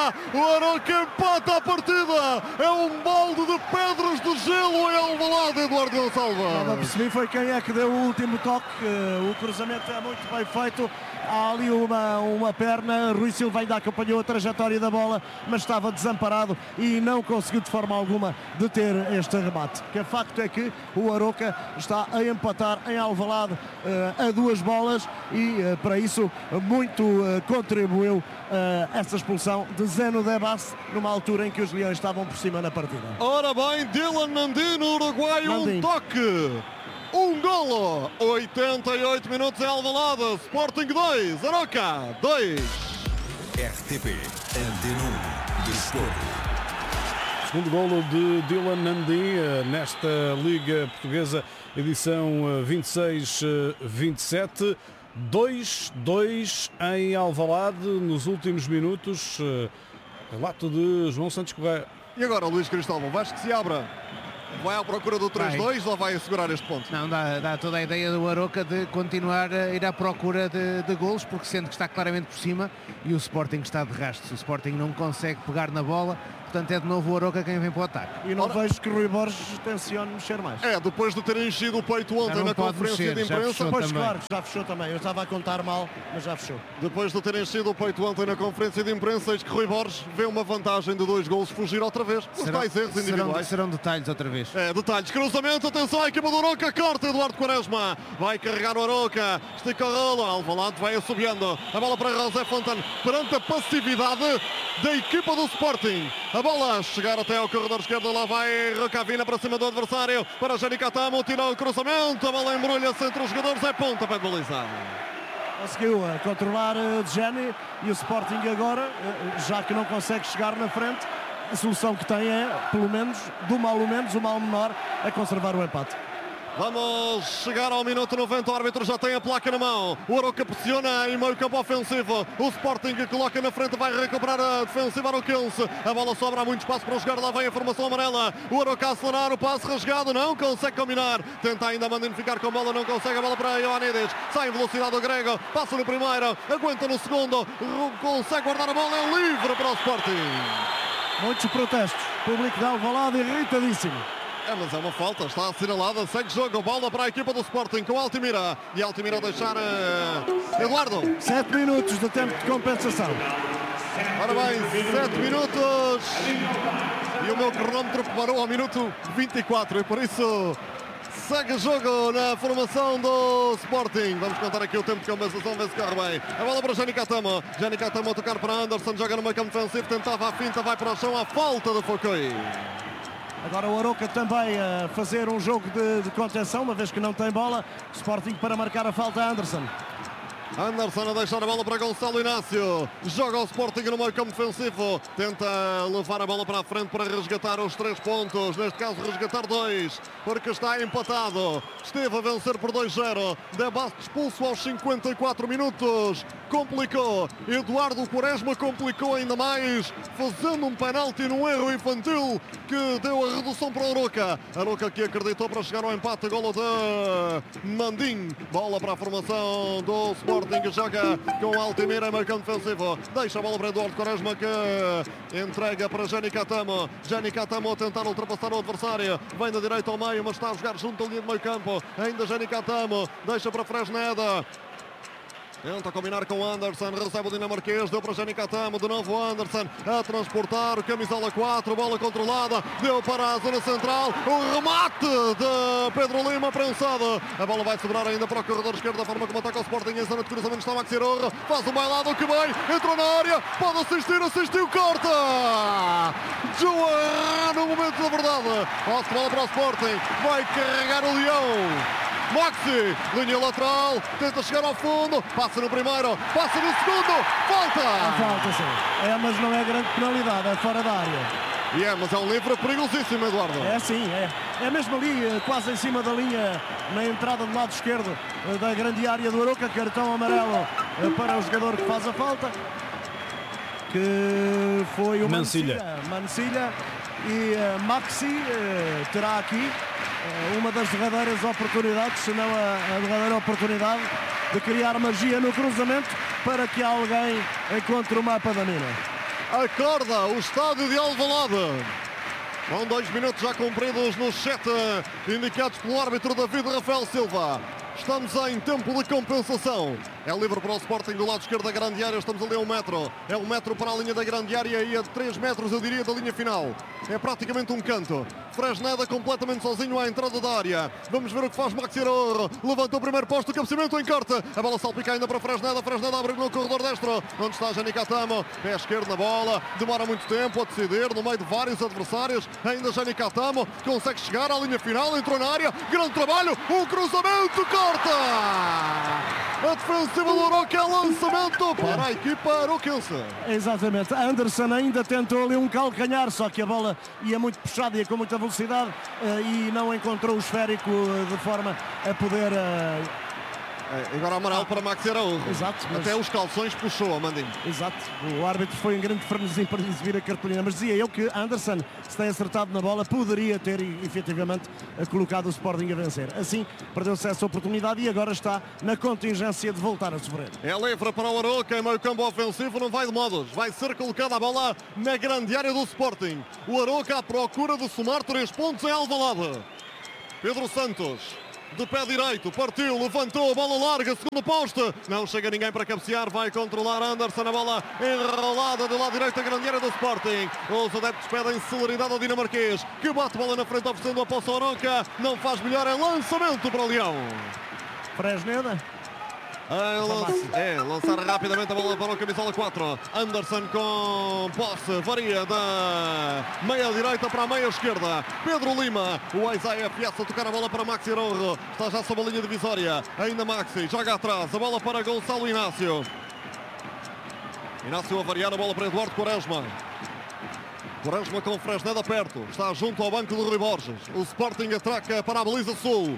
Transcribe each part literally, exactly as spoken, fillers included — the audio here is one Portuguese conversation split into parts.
Aroca, o Aroca empata a partida, é um balde de pedras de gelo em Alvalade, Eduardo Gonçalves. Não percebi foi quem é que deu o último toque, o cruzamento é muito bem feito, há ali uma, uma perna, Rui Silva ainda acompanhou a trajetória da bola, mas estava desamparado e não conseguiu de forma alguma deter este remate. Que o facto é que o Aroca está a empatar em Alvalade uh, a duas bolas e uh, para isso muito uh, contribuiu uh, essa expulsão de Zeno Debas numa altura em que os Leões estavam por cima na partida. Ora bem, Dylan Nandino, Uruguai, um toque, um golo, oitenta e oito minutos em Alvalade, Sporting dois, Aroca dois. R T P Antena um de Desporto. Segundo golo de Dylan Nandi nesta Liga Portuguesa, edição vinte e seis vinte e sete. dois dois em Alvalade nos últimos minutos. Relato de João Santos Correia. E agora, Luís Cristóvão, vais que se abra? Vai à procura do três dois ou vai assegurar este ponto? Não, dá, dá toda a ideia do Aroca de continuar a ir à procura de, de golos, porque sente que está claramente por cima e o Sporting está de rastro. O Sporting não consegue pegar na bola, portanto é de novo o Aroca quem vem para o ataque. E não Ora, vejo que Rui Borges tencione mexer mais. É, depois de ter enchido o peito ontem na conferência mexer, de imprensa. Pois também. claro, já fechou também. Eu estava a contar mal, mas já fechou. Depois de ter enchido o peito ontem na conferência de imprensa, eis que Rui Borges vê uma vantagem de dois golos fugir outra vez. Os Serão, tais erros individuais. serão, serão detalhes outra vez. É, detalhes, cruzamento, atenção à equipa do Aroca, corta Eduardo Quaresma, vai carregar o Aroca, estica a rola, Alvalade vai assobiando, a bola para José Fontana, perante a passividade da equipa do Sporting, a bola a chegar até ao corredor esquerdo, lá vai Rocavina para cima do adversário, para Jani Catamo, tirou o cruzamento, a bola embrulha-se entre os jogadores, é ponta para de baliza. Conseguiu uh, controlar uh, Djani e o Sporting agora, uh, já que não consegue chegar na frente, a solução que tem é, pelo menos, do mal o menos, o mal menor, é conservar o empate. Vamos chegar ao minuto noventa, o árbitro já tem a placa na mão, o Aroca pressiona em meio campo ofensivo, o Sporting coloca na frente, vai recuperar a defensiva aroquense, a bola sobra, há muito espaço para jogar, lá vem a formação amarela, o Aroca a acelerar, o passe rasgado, não consegue combinar, tenta ainda Mandino ficar com a bola, não consegue, a bola para Ioannidis, sai em velocidade o grego, passa no primeiro, aguenta no segundo, consegue guardar a bola, é livre para o Sporting. Muitos protestos, público de Alvalade irritadíssimo. É, mas é uma falta, está assinalada, segue jogo, bola para a equipa do Sporting com Altimira, e Altimira a deixar uh, Eduardo. Sete minutos de tempo de compensação. Ora bem, sete minutos, e o meu cronómetro parou ao minuto vinte e quatro, e por isso segue jogo na formação do Sporting. Vamos contar aqui o tempo de compensação, vê se corre bem. A bola para Jani Catamo, Jani Catamo a tocar para Anderson, joga no meio campo defensivo, tentava a finta, vai para o chão, a falta de Foucault. Agora o Aroca também a fazer um jogo de, de contenção, uma vez que não tem bola. Sporting para marcar a falta a Anderson. Anderson a deixar a bola para Gonçalo Inácio, joga o Sporting no meio campo defensivo, tenta levar a bola para a frente para resgatar os três pontos, neste caso resgatar dois, porque está empatado, esteve a vencer por dois zero, Debate expulso aos cinquenta e quatro minutos, complicou, Eduardo Quaresma complicou ainda mais, fazendo um penalti num erro infantil que deu a redução para o Aroca, Aroca que acreditou para chegar ao empate, golo de Mandim, bola para a formação do Sporting, que joga com Altimira em meio campo defensivo, deixa a bola para Eduardo Quaresma que entrega para Jani Catamo, Jani Catamo a tentar ultrapassar o adversário, vem da direita ao meio, mas está a jogar junto à linha de meio campo, ainda Jani Catamo, deixa para Fresneda, tenta combinar com Anderson, recebe o dinamarquês, deu para Jani Catamo, de novo Anderson a transportar, camisola quatro, bola controlada, deu para a zona central, o remate de Pedro Lima prensado, a bola vai sobrar ainda para o corredor esquerdo, da forma como ataca o Sporting em zona de cruzamento, está Maxi Rojo, faz um bailado que vem, entrou na área, pode assistir, assistiu, corta! João no momento da verdade, passe bola para o Sporting, vai carregar o Leão. Maxi, linha lateral, tenta chegar ao fundo, passa no primeiro, passa no segundo, falta! É falta, sim. É, mas não é grande penalidade, é fora da área. E é, mas é um livre perigosíssimo, Eduardo. É sim, é. É mesmo ali, quase em cima da linha, na entrada do lado esquerdo da grande área do Aroca, cartão amarelo para o jogador que faz a falta, que foi o Mancilha. Mancilha. E uh, Maxi uh, terá aqui uh, uma das derradeiras oportunidades, se não a, a derradeira oportunidade de criar magia no cruzamento para que alguém encontre o mapa da mina. acorda o estádio de Alvalade. Com dois minutos já cumpridos nos sete indicados pelo árbitro David Rafael Silva. Estamos em tempo de compensação. É livre para o Sporting do lado esquerdo da grande área. Estamos ali a um metro. É um metro para a linha da grande área e a três metros, eu diria, da linha final. É praticamente um canto. Fresneda completamente sozinho à entrada da área. Vamos ver o que faz Maxi Araújo. Levanta o primeiro posto, o cabeceamento em corte. A bola salpica ainda para Fresneda. Fresneda abre no corredor destro. Onde está Jani Catamo? Pé esquerdo na bola. Demora muito tempo a decidir no meio de vários adversários. Ainda Jani Catamo consegue chegar à linha final. Entrou na área. Grande trabalho. Um cruzamento. Corta! A defensiva do Aroca é lançamento para a equipa aroquense. Exatamente. Anderson ainda tentou ali um calcanhar, só que a bola ia muito puxada, ia com muita velocidade e não encontrou o esférico de forma a poder... É, agora amarelo para Maxi Araújo. Exato. Mas... Até os calções puxou a Mandinho. Exato. O árbitro foi em grande frenesim para exibir a cartolina. Mas dizia eu que Anderson, se tem acertado na bola, poderia ter efetivamente colocado o Sporting a vencer. Assim, perdeu-se essa oportunidade e agora está na contingência de voltar a sofrer. É livre para o Aroca, em meio campo ofensivo, não vai de modos. Vai ser colocada a bola na grande área do Sporting. O Aroca à procura de somar três pontos em Alvalade. Pedro Santos. De pé direito, partiu, levantou, a bola larga, segundo poste, não chega ninguém para cabecear, vai controlar Anderson, a bola enrolada do lado direito da grande área do Sporting. Os adeptos pedem celeridade ao dinamarquês, que bate bola na frente oferecendo a posse ao Aroca, não faz melhor, é lançamento para o Leão. Fresneda. É, lança, é, lançar rapidamente a bola para o camisola quatro. Anderson com posse, varia da meia direita para a meia esquerda. Pedro Lima, o ex-A F S a tocar a bola para Maxi Araújo. Está já sob a linha divisória. Ainda Maxi, joga atrás, a bola para Gonçalo Inácio. Inácio a variar a bola para Eduardo Quaresma. Quaresma com Fresneda perto, está junto ao banco do Rui Borges. O Sporting atraca para a baliza sul.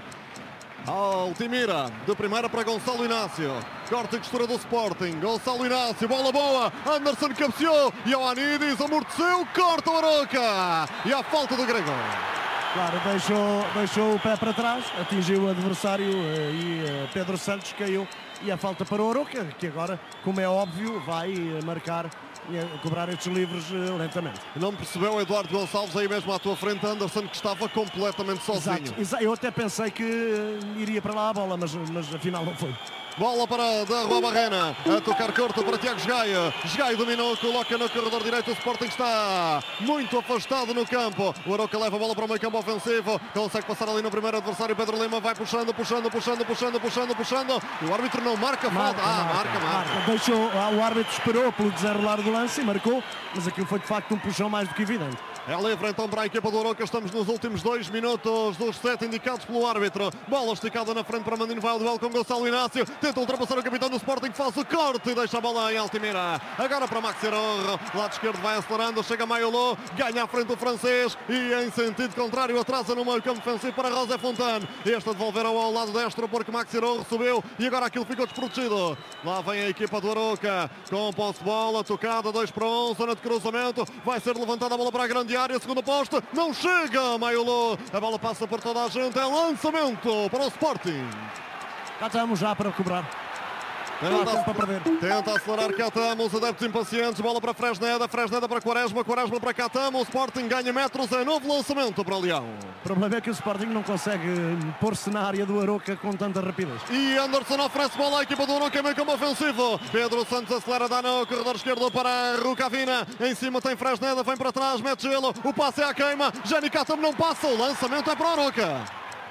Altimira, de primeira para Gonçalo Inácio. Corte e costura do Sporting. Gonçalo Inácio, bola boa. Anderson cabeceou. Ioannidis amorteceu. Corta o Aroca. E a falta do Grego. Claro, deixou, deixou o pé para trás. Atingiu o adversário e Pedro Santos caiu. E a falta para o Aroca, que agora, como é óbvio, vai marcar e a cobrar estes livros uh, lentamente. Não percebeu Eduardo Gonçalves aí mesmo à tua frente, Anderson, que estava completamente sozinho. Exato, exato. Eu até pensei que uh, iria para lá a bola, mas, mas afinal não foi. Bola para da Rua Barrena, a tocar corto para Tiago Gaia. Gaia dominou, coloca no corredor direito. O Sporting está muito afastado no campo. O Aroca leva a bola para o meio campo ofensivo. Consegue passar ali no primeiro adversário. Pedro Lima vai puxando, puxando, puxando, puxando, puxando, puxando. E o árbitro não marca falta. Ah, marca, marca. marca. Deixou, o árbitro esperou pelo desenrolar do lance e marcou, mas aquilo foi de facto um puxão mais do que evidente. É livre então para a equipa do Aroca. Estamos nos últimos dois minutos dos sete indicados pelo árbitro. Bola esticada na frente para Mandino. Vai ao duelo com Gonçalo Inácio. Tenta ultrapassar o capitão do Sporting. Faz o corte e deixa a bola em Altimira. Agora para Maxi Araújo. Lado esquerdo vai acelerando. Chega Maiolô. Ganha à frente o francês. E em sentido contrário atrasa no meio campo defensivo para José Fontane. Este a devolver ao lado destro porque Maxi Araújo subiu. E agora aquilo ficou desprotegido. Lá vem a equipa do Aroca. Com posse de bola. Tocada dois para um. Zona de cruzamento. Vai ser levantada a bola para a grande área, segundo poste, não chega Maiolô, a bola passa por toda a gente, é lançamento para o Sporting. Cá estamos já para cobrar. Tenta, para perder. Tenta acelerar Catamo, os adeptos impacientes, bola para Fresneda, Fresneda para Quaresma, Quaresma para Catamo, o Sporting ganha metros, é novo lançamento para o Leão. O problema é que o Sporting não consegue pôr-se na área do Aroca com tanta rapidez. E Anderson oferece bola à equipa do Aroca, meio campo ofensivo. Pedro Santos acelera, dá no corredor esquerdo para Rucavina, em cima tem Fresneda, vem para trás, mete gelo, o passe é à queima, Jani Catamo não passa, o lançamento é para o Aroca.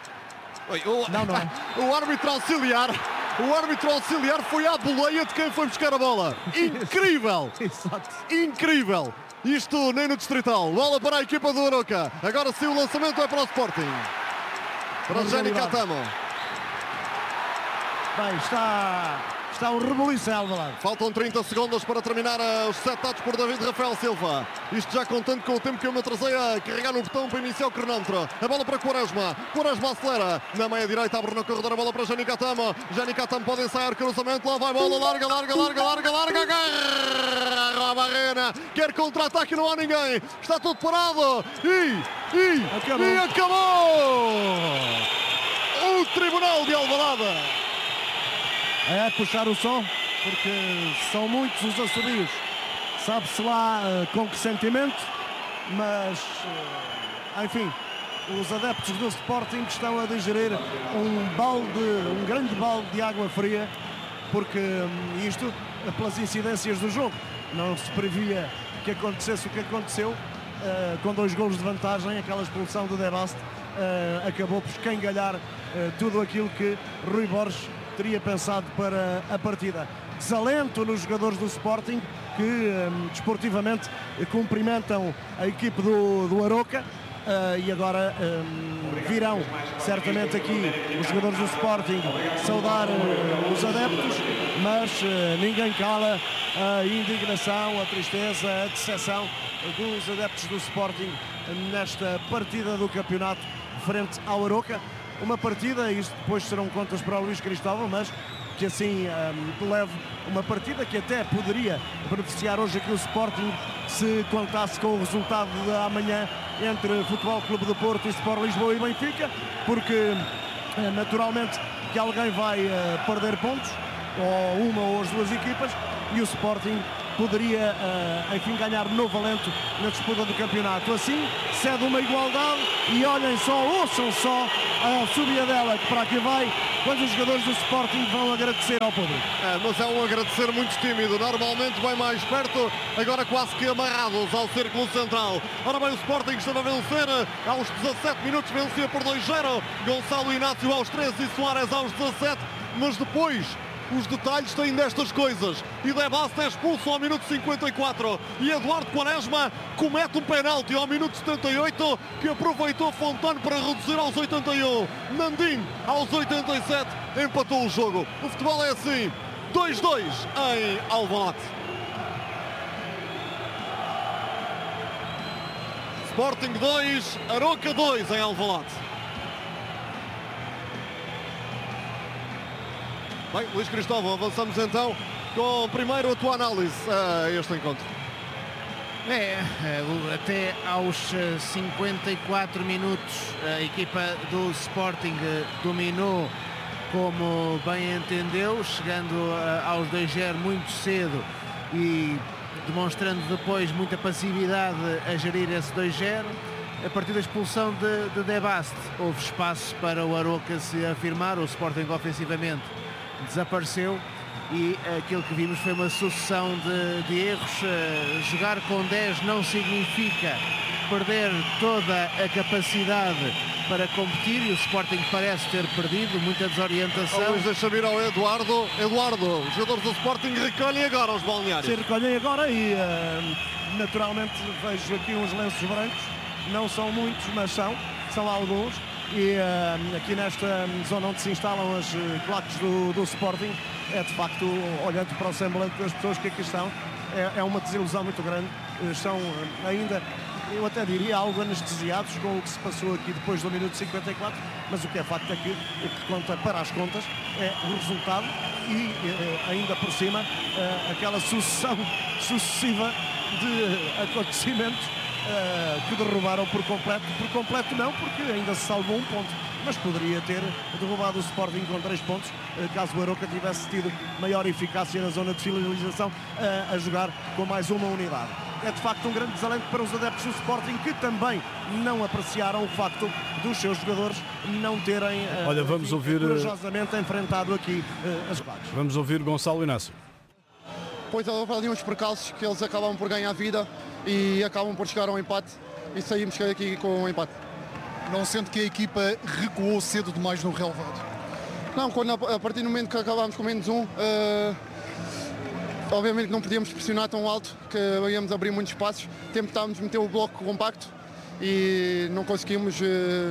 Oi, o, não, não é. O árbitro auxiliar O árbitro auxiliar foi à boleia de quem foi buscar a bola. Incrível! Exato. Incrível! Isto nem no distrital. Bola para a equipa do Aroca. Agora sim o lançamento é para o Sporting. Para Jani Catamo. Bem, está... Está um rebuliço em Alvalade. Faltam trinta segundos para terminar os sete dados por David Rafael Silva. Isto já contando com o tempo que eu me atrasei a carregar no botão para iniciar o cronómetro. A bola para Quaresma. Quaresma acelera. Na meia direita abre no corredor a bola para Jani Catamo. Jani Catamo pode ensaiar cruzamento. Lá vai a bola. Larga, larga, larga, larga, larga. Agarra a Barrena. Quer contra-ataque, não há ninguém. Está tudo parado. E, e, acabou. E acabou. O Tribunal de Alvalade. É puxar o som, porque são muitos os assobios. sabe-se lá uh, com que sentimento, mas, uh, enfim, os adeptos do Sporting estão a digerir um balde, um grande balde de água fria, porque um, isto, pelas incidências do jogo, não se previa que acontecesse o que aconteceu, uh, com dois golos de vantagem, aquela expulsão do De Bast uh, acabou por escangalhar uh, tudo aquilo que Rui Borges teria pensado para a partida. Desalento nos jogadores do Sporting, que um, desportivamente cumprimentam a equipe do, do Aroca. Uh, e agora um, virão certamente aqui os jogadores do Sporting saudar uh, os adeptos, mas uh, ninguém cala a indignação, a tristeza, a decepção dos adeptos do Sporting nesta partida do campeonato frente ao Aroca. Uma partida, isto depois serão contas para o Luís Cristóvão, mas que assim um, leve uma partida que até poderia beneficiar hoje aqui o Sporting se contasse com o resultado de amanhã entre Futebol Clube do Porto e Sport Lisboa e Benfica, porque naturalmente que alguém vai uh, perder pontos, ou uma ou as duas equipas, e o Sporting poderia, uh, enfim, ganhar novo alento na disputa do campeonato. Assim, cede uma igualdade e olhem só, ouçam só a subida dela que para aqui vai, quando os jogadores do Sporting vão agradecer ao público. É, mas é um agradecer muito tímido, normalmente bem mais perto, agora quase que amarrados ao círculo central. Ora bem, o Sporting estava a vencer, aos dezassete minutos vencia por dois zero, Gonçalo Inácio aos treze e Soares aos dezassete, mas depois os detalhes têm destas coisas. E De Bast é expulso ao minuto cinquenta e quatro. E Eduardo Quaresma comete um penalti ao minuto setenta e oito, que aproveitou Fontano para reduzir aos oitenta e um. Nandim, aos oitenta e sete, empatou o jogo. O futebol é assim. dois dois em Alvalade. Sporting dois, Aroca dois em Alvalade. Bem, Luís Cristóvão, avançamos então com primeiro a tua análise a este encontro. É, até aos cinquenta e quatro minutos a equipa do Sporting dominou como bem entendeu, chegando aos dois zero muito cedo e demonstrando depois muita passividade a gerir esse dois zero. A partir da expulsão de, de De Bast houve espaço para o Aroca se afirmar, o Sporting ofensivamente desapareceu e aquilo que vimos foi uma sucessão de, de erros. Uh, jogar com dez não significa perder toda a capacidade para competir e o Sporting parece ter perdido, muita desorientação. Vamos deixar vir ao Eduardo. Eduardo, os jogadores do Sporting recolhem agora os balneários. Sim, recolhem agora e uh, naturalmente vejo aqui uns lenços brancos, não são muitos, mas são, são alguns. E uh, aqui nesta zona onde se instalam as uh, claques do, do Sporting, é de facto, olhando para o semblante das pessoas que aqui estão, é, é uma desilusão muito grande. Uh, estão uh, ainda, eu até diria, algo anestesiados com o que se passou aqui depois do minuto cinquenta e quatro, mas o que é facto é que o que conta para as contas é o resultado e uh, ainda por cima uh, aquela sucessão sucessiva de acontecimentos Uh, que derrubaram por completo, por completo não, porque ainda se salvou um ponto, mas poderia ter derrubado o Sporting com três pontos, uh, caso o Aroca tivesse tido maior eficácia na zona de finalização, uh, a jogar com mais uma unidade. É de facto um grande desalento para os adeptos do Sporting, que também não apreciaram o facto dos seus jogadores não terem uh, Olha, vamos aqui, ouvir, corajosamente enfrentado aqui uh, as claques. Vamos ouvir Gonçalo Inácio. Pois houve ali uns percalços que eles acabam por ganhar vida e acabam por chegar ao empate e saímos daqui com o empate. Não sente que a equipa recuou cedo demais no relevado? Não, quando, a partir do momento que acabámos com menos um, uh, obviamente não podíamos pressionar tão alto que íamos abrir muitos espaços. Tentámos meter o bloco compacto e não conseguimos uh,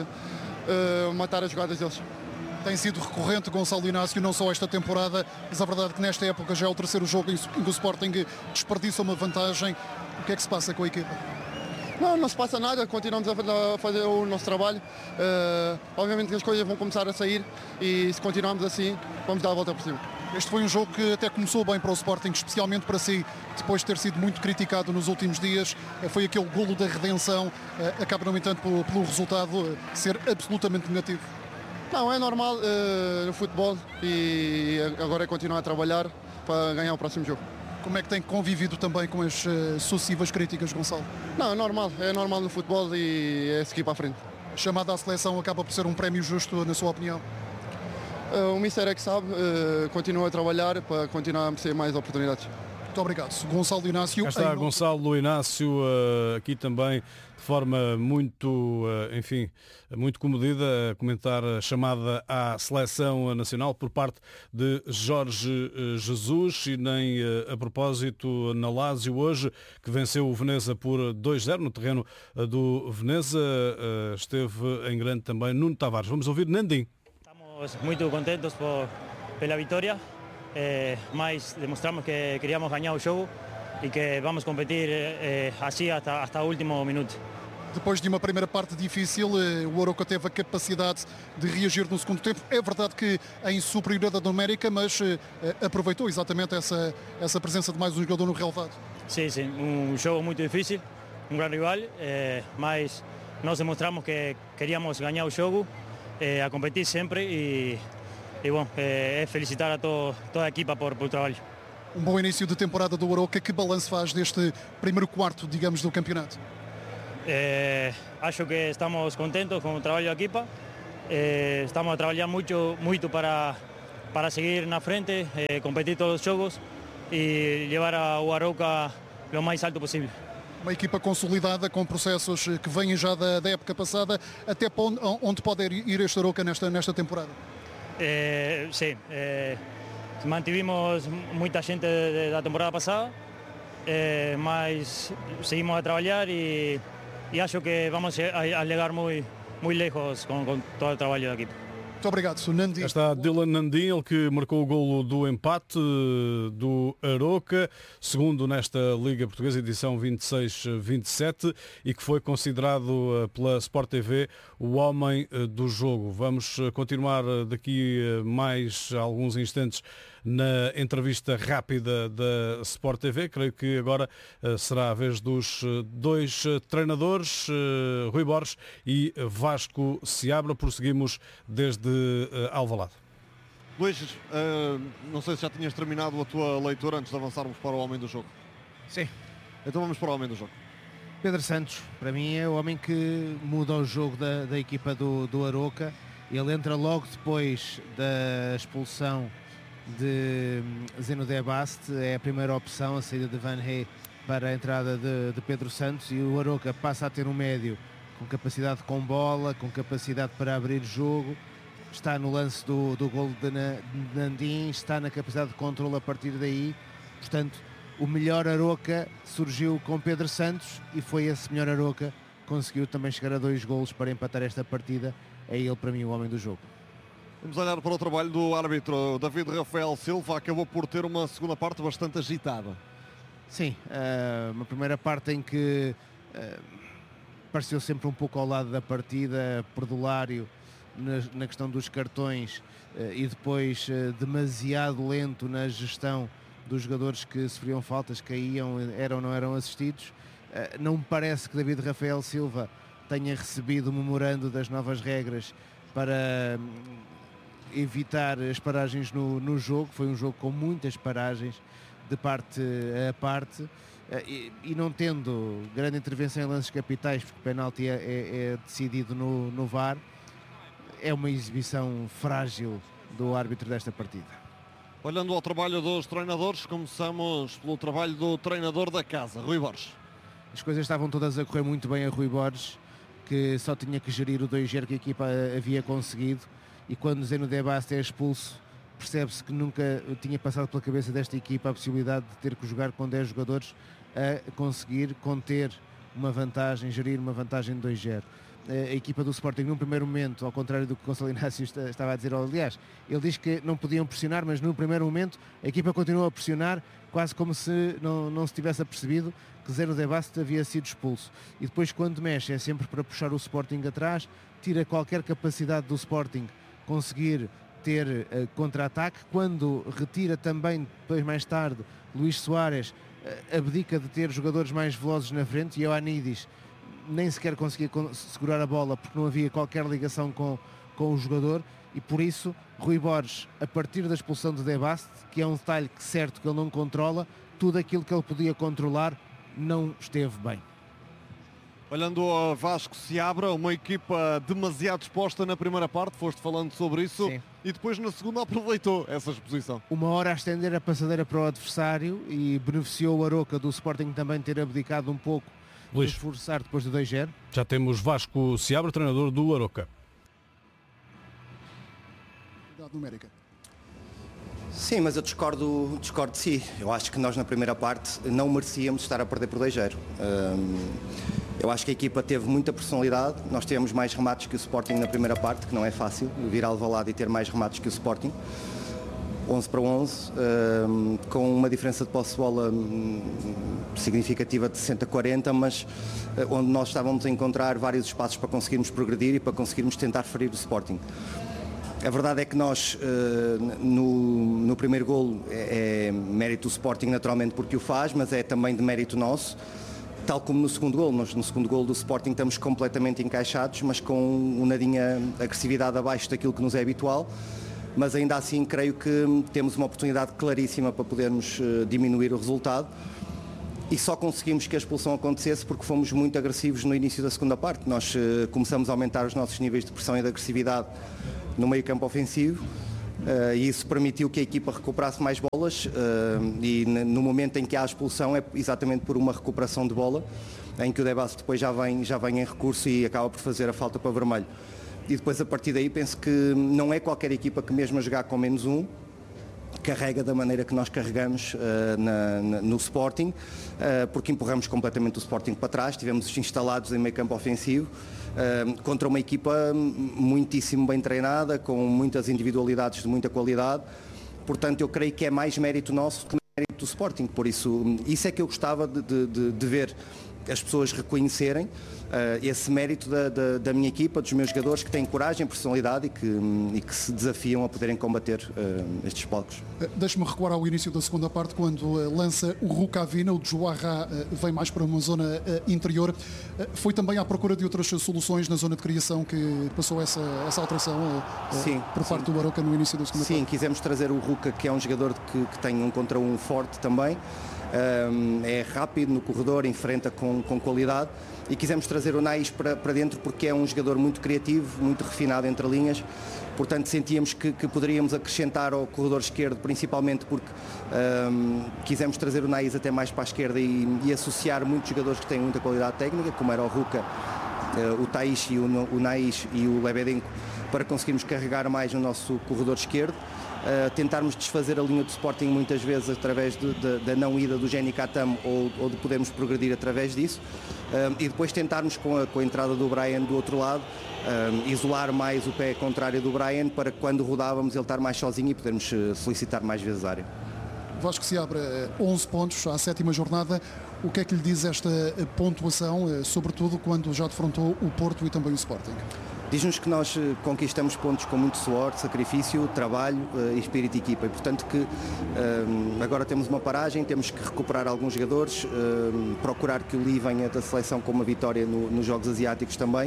uh, matar as jogadas deles. Tem sido recorrente Gonçalo Inácio, não só esta temporada, mas a verdade é que nesta época já é o terceiro jogo em que o Sporting desperdiça uma vantagem. O que é que se passa com a equipa? Não, não se passa nada, continuamos a fazer o nosso trabalho. Uh, obviamente que as coisas vão começar a sair e se continuarmos assim, vamos dar a volta por cima. Este foi um jogo que até começou bem para o Sporting, especialmente para si, depois de ter sido muito criticado nos últimos dias. Foi aquele golo da redenção, acaba, no entanto, pelo, pelo resultado ser absolutamente negativo. Não, é normal uh, no futebol e agora é continuar a trabalhar para ganhar o próximo jogo. Como é que tem convivido também com as uh, sucessivas críticas, Gonçalo? Não, é normal, é normal no futebol e é seguir para a frente. Chamada à seleção acaba por ser um prémio justo, na sua opinião? Uh, o Mister é que sabe, uh, continua a trabalhar para continuar a merecer mais oportunidades. Muito obrigado. Gonçalo Inácio. Cá está em... Gonçalo Inácio, uh, aqui também de forma muito, uh, enfim, muito comedida, a comentar a chamada à seleção nacional por parte de Jorge uh, Jesus, e nem uh, a propósito na Lazio hoje, que venceu o Veneza por dois a zero no terreno uh, do Veneza, uh, esteve em grande também Nuno Tavares. Vamos ouvir Nandim. Estamos muito contentes por, pela vitória. Eh, mas demostramos que queríamos ganhar o jogo e que vamos competir eh, assim hasta, hasta o último minuto. Depois de uma primeira parte difícil, o Arouca teve a capacidade de reagir no segundo tempo. É verdade que em superioridade numérica, mas eh, aproveitou exatamente essa, essa presença de mais um jogador no relevado. Sim, sim, um jogo muito difícil, um grande rival, eh, mas nós demonstramos que queríamos ganhar o jogo, eh, a competir sempre e E bom, é felicitar a to, toda a equipa por, por trabalho. Um bom início de temporada do Arouca. Que balanço faz deste primeiro quarto, digamos, do campeonato? É, acho que estamos contentos com o trabalho da equipa. É, estamos a trabalhar muito, muito para, para seguir na frente, é, competir todos os jogos e levar o Arouca o mais alto possível. Uma equipa consolidada, com processos que vêm já da, da época passada. Até onde, onde pode ir este Arouca nesta, nesta temporada? Eh, sí, eh, mantivimos muita gente da temporada passada, eh, mas seguimos a trabalhar e, e acho que vamos a, a chegar muito, muito lejos com, com todo o trabalho da equipe. Muito obrigado, Nandim. Está Dylan Nandim, ele que marcou o golo do empate do Arouca, segundo nesta Liga Portuguesa, edição vinte e seis vinte e sete, e que foi considerado pela Sport T V o homem do jogo. Vamos continuar daqui mais alguns instantes na entrevista rápida da Sport T V. Creio que agora será a vez dos dois treinadores, Rui Borges e Vasco Seabra. Prosseguimos desde Alvalade. Luís, uh, não sei se já tinhas terminado a tua leitura antes de avançarmos para o homem do jogo. Sim. Então vamos para o homem do jogo. Pedro Santos, para mim é o homem que muda o jogo da, da equipa do, do Arouca. Ele entra logo depois da expulsão de Zeno de Baste, é a primeira opção, a saída de Van Hey para a entrada de, de Pedro Santos, e o Arouca passa a ter um médio com capacidade com bola, com capacidade para abrir jogo, está no lance do, do golo de Nandim, está na capacidade de controle a partir daí. Portanto, o melhor Arouca surgiu com Pedro Santos e foi esse melhor Arouca que conseguiu também chegar a dois golos para empatar esta partida. É ele para mim o homem do jogo. Vamos olhar para o trabalho do árbitro David Rafael Silva. Acabou por ter uma segunda parte bastante agitada. Sim, uh, uma primeira parte em que uh, pareceu sempre um pouco ao lado da partida, perdulário na, na questão dos cartões, uh, e depois uh, demasiado lento na gestão dos jogadores que sofriam faltas, caíam, eram ou não eram assistidos. Uh, não me parece que David Rafael Silva tenha recebido o memorando das novas regras para uh, evitar as paragens no, no jogo. Foi um jogo com muitas paragens de parte a parte, e, e não tendo grande intervenção em lances capitais, porque o penalti é, é, é decidido no, no V A R, é uma exibição frágil do árbitro desta partida. Olhando ao trabalho dos treinadores, começamos pelo trabalho do treinador da casa, Rui Borges. As coisas estavam todas a correr muito bem a Rui Borges, que só tinha que gerir o dois a zero que a equipa havia conseguido, e quando Zeno de Baste é expulso, percebe-se que nunca tinha passado pela cabeça desta equipa a possibilidade de ter que jogar com dez jogadores a conseguir conter uma vantagem, gerir uma vantagem de dois a zero. A equipa do Sporting, num primeiro momento, ao contrário do que o Gonçalo Inácio estava a dizer, aliás, ele diz que não podiam pressionar, mas no primeiro momento a equipa continuou a pressionar, quase como se não, não se tivesse apercebido que Zeno de Baste havia sido expulso. E depois, quando mexe, é sempre para puxar o Sporting atrás, tira qualquer capacidade do Sporting conseguir ter uh, contra-ataque. Quando retira também, depois mais tarde, Luís Soares, uh, abdica de ter jogadores mais velozes na frente, e Ioannidis nem sequer conseguia segurar a bola porque não havia qualquer ligação com, com o jogador, e por isso Rui Borges, a partir da expulsão de De Baste, que é um detalhe que certo que ele não controla, tudo aquilo que ele podia controlar não esteve bem. Olhando ao Vasco Seabra, uma equipa demasiado exposta na primeira parte, foste falando sobre isso. Sim. E depois na segunda aproveitou essa exposição. Uma hora a estender a passadeira para o adversário e beneficiou o Aroca do Sporting também ter abdicado um pouco Luís, de forçar depois do dois zero. já temos Vasco Seabra, treinador do Aroca. Numérica. Sim, mas eu discordo, discordo de si. Eu acho que nós na primeira parte não merecíamos estar a perder por dois zero. Hum, eu acho que a equipa teve muita personalidade. Nós tivemos mais remates que o Sporting na primeira parte, que não é fácil, vir ao Alvalade e ter mais remates que o Sporting. onze para onze, hum, com uma diferença de posse de bola hum, significativa de sessenta a quarenta, mas uh, onde nós estávamos a encontrar vários espaços para conseguirmos progredir e para conseguirmos tentar ferir o Sporting. A verdade é que nós, no, no primeiro golo, é, é mérito do Sporting naturalmente porque o faz, mas é também de mérito nosso, tal como no segundo golo. Nós no segundo golo do Sporting estamos completamente encaixados, mas com um nadinha agressividade abaixo daquilo que nos é habitual, mas ainda assim creio que temos uma oportunidade claríssima para podermos diminuir o resultado. E só conseguimos que a expulsão acontecesse porque fomos muito agressivos no início da segunda parte. Nós uh, começamos a aumentar os nossos níveis de pressão e de agressividade no meio campo ofensivo uh, e isso permitiu que a equipa recuperasse mais bolas uh, e no momento em que há a expulsão é exatamente por uma recuperação de bola em que o Debas depois já vem, já vem em recurso e acaba por fazer a falta para vermelho. E depois a partir daí penso que não é qualquer equipa que mesmo a jogar com menos um carrega da maneira que nós carregamos uh, na, na, no Sporting, uh, porque empurramos completamente o Sporting para trás, estivemos instalados em meio campo ofensivo, uh, contra uma equipa muitíssimo bem treinada, com muitas individualidades de muita qualidade, portanto eu creio que é mais mérito nosso que mérito do Sporting, por isso, isso é que eu gostava de, de, de, de ver as pessoas reconhecerem uh, esse mérito da, da, da minha equipa, dos meus jogadores que têm coragem, personalidade e que, e que se desafiam a poderem combater uh, estes palcos. Deixe-me recuar ao início da segunda parte, quando uh, lança o Rukavina, o Juarra uh, vem mais para uma zona uh, interior. Uh, foi também à procura de outras soluções na zona de criação que passou essa, essa alteração uh, sim, por parte sim. do Aroca no início da segunda sim, parte? Sim, quisemos trazer o Ruka, que é um jogador que, que tem um contra um forte também. Um, é rápido no corredor, enfrenta com, com qualidade e quisemos trazer o Nais para, para dentro porque é um jogador muito criativo, muito refinado entre linhas, portanto sentíamos que, que poderíamos acrescentar ao corredor esquerdo, principalmente porque um, quisemos trazer o Nais até mais para a esquerda e, e associar muitos jogadores que têm muita qualidade técnica, como era o Ruka, uh, o Taishi, o, o Nais e o Lebedenko, para conseguirmos carregar mais no nosso corredor esquerdo. Uh, tentarmos desfazer a linha do Sporting muitas vezes através de, de, da não ida do Jenny Katam ou, ou de podermos progredir através disso uh, e depois tentarmos com a, com a entrada do Brian do outro lado uh, isolar mais o pé contrário do Brian para que quando rodávamos ele estar mais sozinho e podermos uh, solicitar mais vezes a área. Vasco Seabra, onze pontos à sétima jornada. O que é que lhe diz esta pontuação, uh, sobretudo quando já defrontou o Porto e também o Sporting? Diz-nos que nós conquistamos pontos com muito suor, sacrifício, trabalho uh, e espírito de equipa e portanto que uh, agora temos uma paragem, temos que recuperar alguns jogadores, uh, procurar que o Lee venha da seleção com uma vitória no, nos Jogos Asiáticos também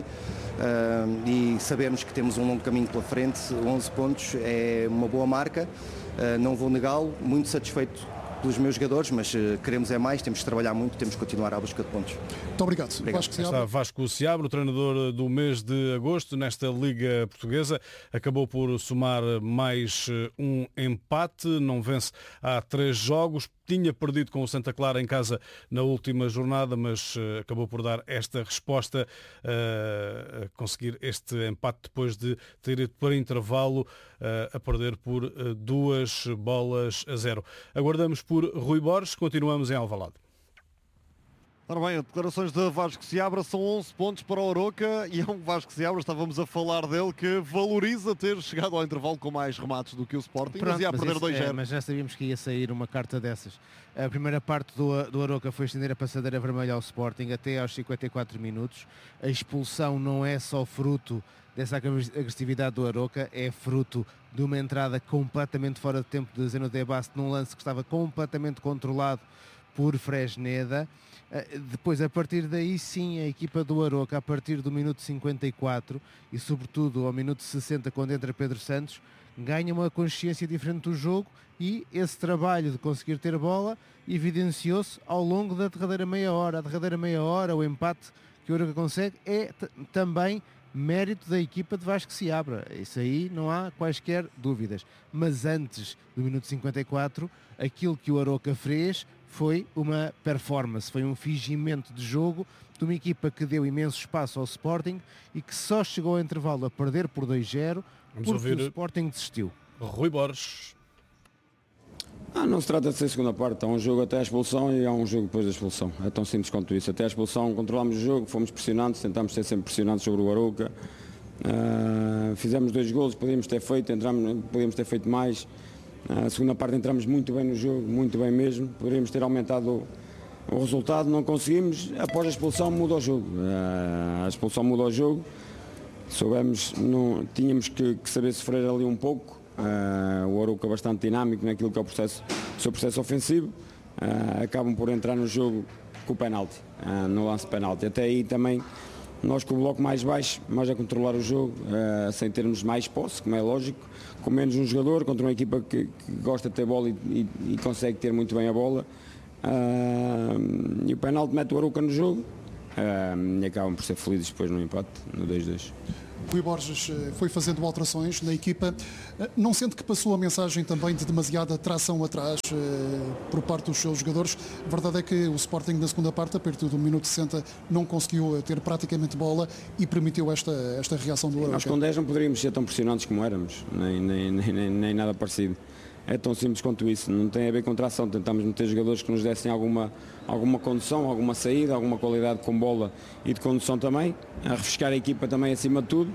uh, e sabemos que temos um longo caminho pela frente. Onze pontos é uma boa marca, uh, não vou negá-lo, muito satisfeito pelos meus jogadores, mas uh, queremos é mais, temos que trabalhar muito, temos que continuar à busca de pontos. Muito obrigado. Obrigado. Vasco Seabra. Está Vasco Seabra, o treinador do mês de agosto nesta Liga Portuguesa. Acabou por somar mais um empate, não vence há três jogos. Tinha perdido com o Santa Clara em casa na última jornada, mas uh, acabou por dar esta resposta, uh, a conseguir este empate depois de ter ido para intervalo uh, a perder por uh, duas bolas a zero. Aguardamos por Rui Borges, continuamos em Alvalade. Ora bem, as declarações de Vasco Seabra são onze pontos para o Aroca e é um Vasco Seabra, estávamos a falar dele, que valoriza ter chegado ao intervalo com mais remates do que o Sporting, Pronto, mas ia a perder dois zero. É, mas já sabíamos que ia sair uma carta dessas. A primeira parte do, do Aroca foi estender a passadeira vermelha ao Sporting até aos cinquenta e quatro minutos. A expulsão não é só fruto dessa agressividade do Aroca, é fruto de uma entrada completamente fora de tempo de Zeno Debast num lance que estava completamente controlado por Fresneda. Depois, a partir daí, sim, a equipa do Aroca, a partir do minuto cinquenta e quatro e sobretudo ao minuto sessenta, quando entra Pedro Santos, ganha uma consciência diferente do jogo, e esse trabalho de conseguir ter bola evidenciou-se ao longo da derradeira meia hora. A derradeira meia hora, o empate que o Aroca consegue, é t- também mérito da equipa de Vasco Seabra. Isso aí não há quaisquer dúvidas. Mas antes do minuto cinquenta e quatro, aquilo que o Aroca fez foi uma performance, foi um fingimento de jogo de uma equipa que deu imenso espaço ao Sporting e que só chegou ao intervalo a perder por dois zero porque ouvir o Sporting desistiu. Rui Borges. Ah, não se trata de ser segunda parte, há um jogo até a expulsão e há um jogo depois da expulsão. É tão simples quanto isso. Até a expulsão controlámos o jogo, fomos pressionantes, tentámos ser sempre pressionantes sobre o Aroca. Uh, fizemos dois golos, podíamos ter feito, entramos, podíamos ter feito mais. A segunda parte entramos muito bem no jogo, muito bem mesmo. Poderíamos ter aumentado o, o resultado, não conseguimos. Após a expulsão muda o jogo. A expulsão muda o jogo. Soubemos, não, tínhamos que, que saber sofrer ali um pouco. Uh, o Aroca bastante dinâmico naquilo que é o, processo, o seu processo ofensivo. Uh, acabam por entrar no jogo com o penalti, uh, no lance de penalti. Até aí também nós com o bloco mais baixo, mais a controlar o jogo, uh, sem termos mais posse, como é lógico, com menos um jogador, contra uma equipa que, que gosta de ter bola e, e, e consegue ter muito bem a bola. Uh, e o penalti mete o Aroca no jogo uh, e acabam por ser felizes depois no empate, no dois dois. Rui Borges foi fazendo alterações na equipa. Não sente que passou a mensagem também de demasiada tração atrás por parte dos seus jogadores? A verdade é que o Sporting na segunda parte, a partir do minuto sessenta, não conseguiu ter praticamente bola e permitiu esta, esta reação do Aroca. Nós com dez não poderíamos ser tão pressionantes como éramos, nem, nem, nem, nem nada parecido. É tão simples quanto isso, não tem a ver com tração. Tentámos meter jogadores que nos dessem alguma, alguma condução, alguma saída, alguma qualidade com bola e de condução também, a refrescar a equipa também acima de tudo,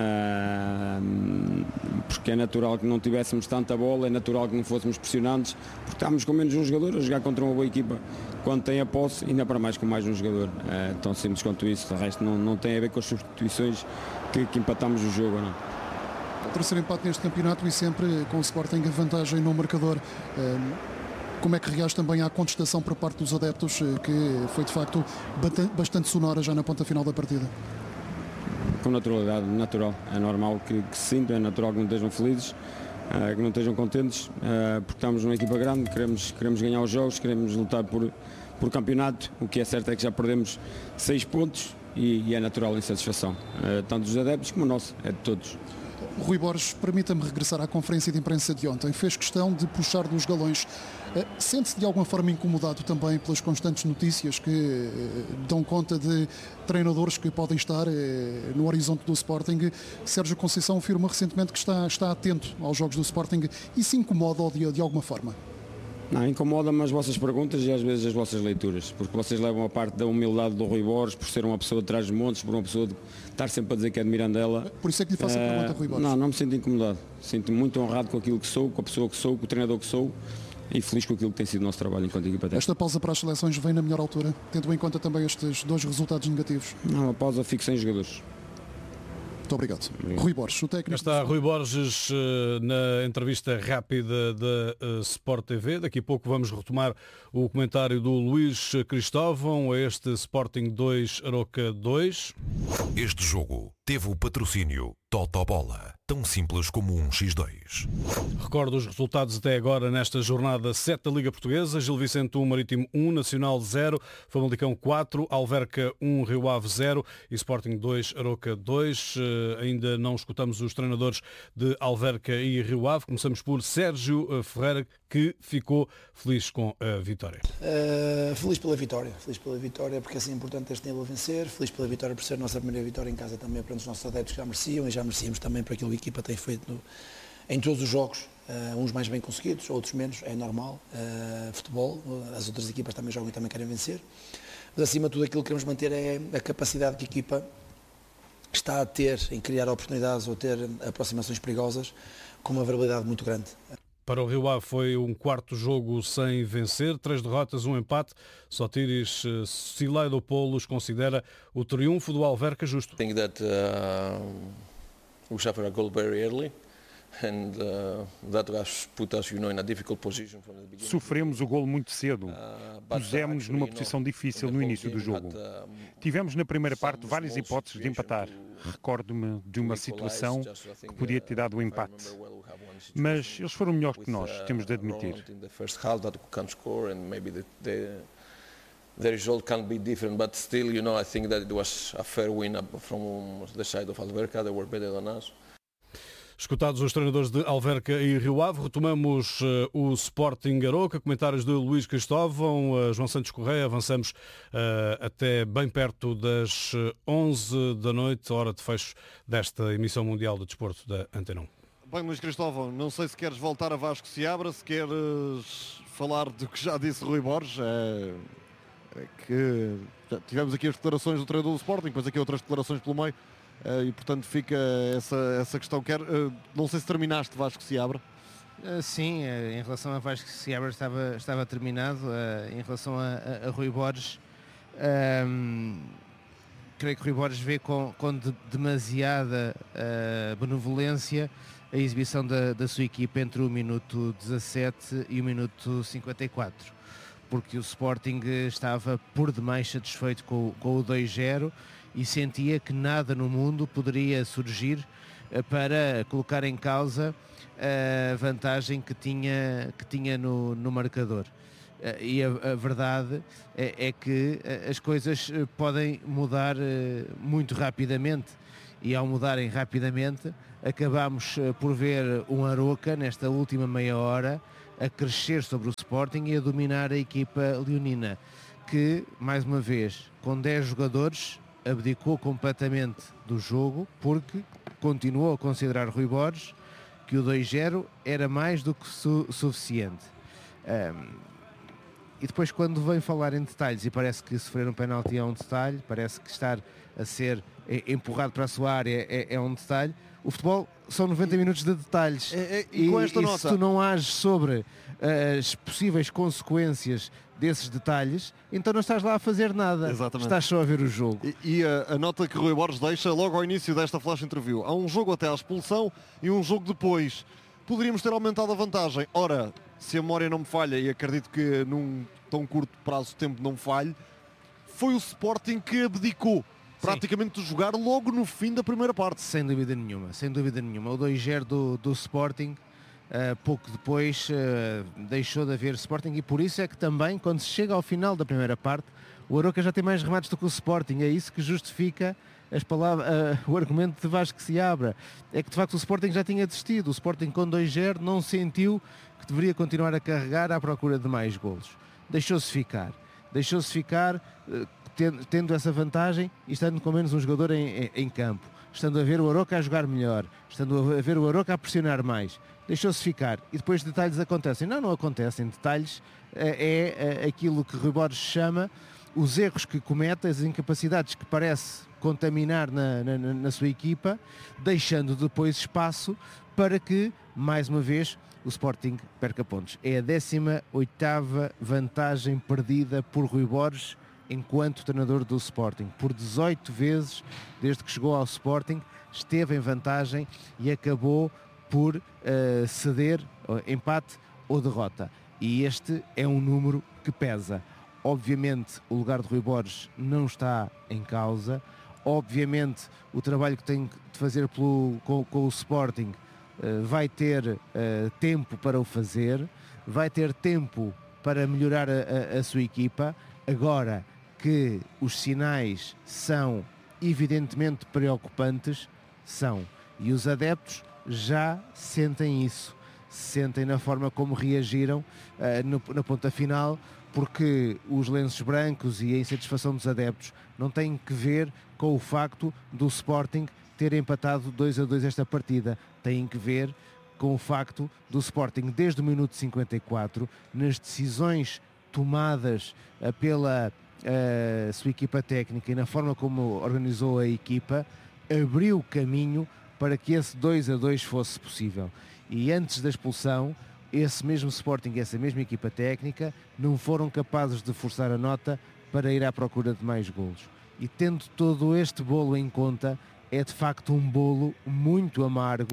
uh, porque é natural que não tivéssemos tanta bola, é natural que não fôssemos pressionantes, porque estávamos com menos um jogador a jogar contra uma boa equipa quando tem a posse, ainda para mais com mais um jogador. É tão simples quanto isso, o resto não, não tem a ver com as substituições que, que empatamos o jogo, não. O terceiro empate neste campeonato e sempre com o Sporting a vantagem no marcador. Como é que reage também à contestação por parte dos adeptos, que foi de facto bastante sonora já na ponta final da partida? Com naturalidade, natural. É normal que, que se sintam, é natural que não estejam felizes, que não estejam contentes, porque estamos numa equipa grande, queremos, queremos ganhar os jogos, queremos lutar por, por campeonato. O que é certo é que já perdemos seis pontos e, e é natural a insatisfação, tanto dos adeptos como nossa, é de todos. Rui Borges, permita-me regressar à conferência de imprensa de ontem. Fez questão de puxar dos galões. Sente-se de alguma forma incomodado também pelas constantes notícias que dão conta de treinadores que podem estar no horizonte do Sporting? Sérgio Conceição afirma recentemente que está, está atento aos jogos do Sporting e se incomoda de, de alguma forma? Não, incomoda-me as vossas perguntas e às vezes as vossas leituras, porque vocês levam a parte da humildade do Rui Borges, por ser uma pessoa de trás dos montes, por uma pessoa de estar sempre a dizer que é de Mirandela. Por isso é que lhe faço a pergunta, Rui Borges. Não, não me sinto incomodado. Sinto-me muito honrado com aquilo que sou, com a pessoa que sou, com o treinador que sou e feliz com aquilo que tem sido o nosso trabalho enquanto equipa técnica. Esta pausa para as seleções vem na melhor altura, tendo em conta também estes dois resultados negativos? Não, a pausa fico sem jogadores. Muito obrigado. obrigado. Rui Borges, o técnico. Está Rui Borges na entrevista rápida da Sport T V. Daqui a pouco vamos retomar o comentário do Luís Cristóvão a este Sporting dois, Aroca dois. Este jogo teve o patrocínio Totobola, tão simples como um xis dois. Recordo os resultados até agora nesta jornada sete da Liga Portuguesa. Gil Vicente um, Marítimo um, Nacional zero, Famalicão quatro, Alverca um, Rio Ave zero e Sporting dois, Aroca dois. Uh, ainda não escutamos os treinadores de Alverca e Rio Ave. Começamos por Sérgio Ferreira, que ficou feliz com a vitória. Uh, feliz pela vitória, feliz pela vitória porque é assim importante este nível a vencer, feliz pela vitória por ser a nossa primeira vitória em casa também para os nossos adeptos que já mereciam e já merecíamos também para aquilo que a equipa tem feito no, em todos os jogos, uh, uns mais bem conseguidos, outros menos, é normal, uh, futebol, as outras equipas também jogam e também querem vencer, mas acima de tudo aquilo que queremos manter é a capacidade que a equipa está a ter em criar oportunidades ou ter aproximações perigosas com uma variabilidade muito grande. Para o Rio Ave foi um quarto jogo sem vencer, três derrotas, um empate. Sotiris Silaidopoulos considera o triunfo do Alverca justo. I think that uh, we suffered a goal very early. Sofremos o golo muito cedo. Pusemos-nos numa posição difícil no início do jogo. Tivemos na primeira parte várias hipóteses de empatar. Recordo-me de uma situação que podia ter dado o empate. Mas eles foram melhores que nós, temos de admitir. The result can be different, but still, you know, I think that it was a fair win from the side of Alverca. They were better than us. Escutados os treinadores de Alverca e Rio Ave, retomamos uh, o Sporting Aroca, comentários de Luís Cristóvão, uh, João Santos Correia, avançamos uh, até bem perto das onze da noite, hora de fecho desta emissão mundial de desporto da Antena um. Bem, Luís Cristóvão, não sei se queres voltar a Vasco Seabra, se queres falar do que já disse Rui Borges, é, é que tivemos aqui as declarações do treinador do Sporting, depois aqui outras declarações pelo meio, e portanto fica essa, essa questão. Quer, não sei se terminaste Vasco Seabra. Sim, em relação a Vasco Seabra estava, estava terminado. Em relação a, a, a Rui Borges, um, creio que Rui Borges vê com, com de, demasiada uh, benevolência a exibição da, da sua equipa entre o minuto dezassete e o minuto cinquenta e quatro, porque o Sporting estava por demais satisfeito com, com o dois zero e sentia que nada no mundo poderia surgir para colocar em causa a vantagem que tinha, que tinha no, no marcador. E a, a verdade é, é que as coisas podem mudar muito rapidamente, e ao mudarem rapidamente acabamos por ver um Aroca nesta última meia hora a crescer sobre o Sporting e a dominar a equipa leonina, que mais uma vez com dez jogadores abdicou completamente do jogo, porque continuou a considerar Rui Borges que o dois zero era mais do que su- suficiente. Um, e depois, quando vem falar em detalhes, e parece que sofrer um penalti é um detalhe, parece que estar a ser empurrado para a sua área é, é um detalhe, o futebol são noventa minutos de detalhes. É, é, e, e com esta e nota, se tu não ages sobre as possíveis consequências desses detalhes, então não estás lá a fazer nada. Exatamente. Estás só a ver o jogo. E, e a, a nota que Rui Borges deixa logo ao início desta flash interview: há um jogo até à expulsão e um jogo depois. Poderíamos ter aumentado a vantagem. Ora, se a memória não me falha, e acredito que num tão curto prazo de tempo não falhe, foi o Sporting que abdicou praticamente de jogar logo no fim da primeira parte. Sem dúvida nenhuma, sem dúvida nenhuma. O dois zero do, do Sporting, uh, pouco depois uh, deixou de haver Sporting, e por isso é que também, quando se chega ao final da primeira parte, o Aroca já tem mais remates do que o Sporting. É isso que justifica as palavras, uh, o argumento de Vasco Seabra. É que de facto o Sporting já tinha desistido. O Sporting com dois zero não sentiu que deveria continuar a carregar à procura de mais golos. Deixou-se ficar. Deixou-se ficar uh, tendo, tendo essa vantagem e estando com menos um jogador em, em, em campo. Estando a ver o Aroca a jogar melhor. Estando a ver o Aroca a pressionar mais. Deixou-se ficar. E depois detalhes acontecem. Não, não acontecem. Detalhes uh, é uh, aquilo que Rui Borges chama os erros que comete, as incapacidades que parece contaminar na, na, na sua equipa, deixando depois espaço para que, mais uma vez, o Sporting perca pontos. É a décima oitava vantagem perdida por Rui Borges enquanto treinador do Sporting. Por dezoito vezes, desde que chegou ao Sporting, esteve em vantagem e acabou por uh, ceder, empate ou derrota. E este é um número que pesa. Obviamente o lugar de Rui Borges não está em causa. Obviamente o trabalho que tem de fazer pelo, com, com o Sporting uh, vai ter uh, tempo para o fazer, vai ter tempo para melhorar a, a, a sua equipa. Agora que os sinais são evidentemente preocupantes, são. E os adeptos já sentem isso. Sentem na forma como reagiram uh, no, na ponta final, porque os lenços brancos e a insatisfação dos adeptos não têm que ver com o facto do Sporting ter empatado dois a dois esta partida. Têm que ver com o facto do Sporting, desde o minuto cinquenta e quatro, nas decisões tomadas uh, pela uh, sua equipa técnica e na forma como organizou a equipa, abriu caminho para que esse dois a dois fosse possível. E antes da expulsão, esse mesmo Sporting e essa mesma equipa técnica não foram capazes de forçar a nota para ir à procura de mais golos. E tendo todo este bolo em conta, é de facto um bolo muito amargo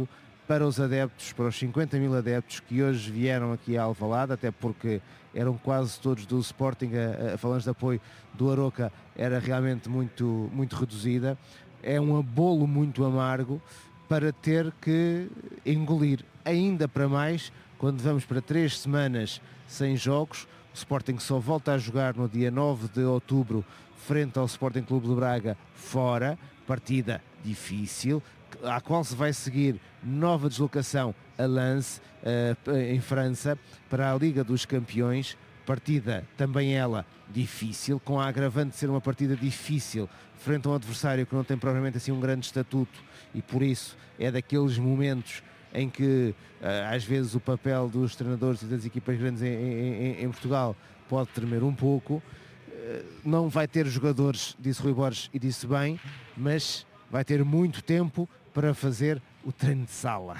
para os adeptos, para os cinquenta mil adeptos que hoje vieram aqui a Alvalade, até porque eram quase todos do Sporting, a, a falange de apoio do Aroca era realmente muito, muito reduzida. É um bolo muito amargo para ter que engolir, ainda para mais quando vamos para três semanas sem jogos. O Sporting só volta a jogar no dia nove de outubro frente ao Sporting Clube de Braga fora, partida difícil, à qual se vai seguir nova deslocação a Lens, uh, em França, para a Liga dos Campeões, partida também ela difícil, com a agravante de ser uma partida difícil frente a um adversário que não tem provavelmente assim um grande estatuto, e por isso é daqueles momentos em que uh, às vezes o papel dos treinadores e das equipas grandes em, em, em Portugal pode tremer um pouco. Uh, não vai ter jogadores, disse Rui Borges e disse bem, mas vai ter muito tempo para fazer o treino de sala.